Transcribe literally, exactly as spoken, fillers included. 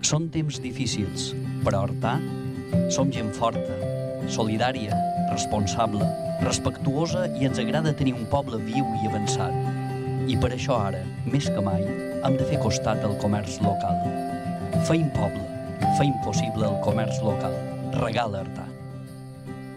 Són temps difícils, però Artà som gent forta, solidària, responsable, respectuosa i ens agrada tenir un poble viu i avançat. I per això ara, més que mai, hem de fer costat al comerç local. Feim poble, feim possible el comerç local. Regala Artà.